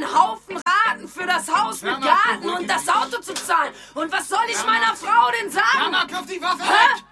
Haufen Raten für das Haus mit Garten und das Auto zu zahlen. Und was soll ich meiner Frau denn sagen? Mama, wirf die Waffe weg!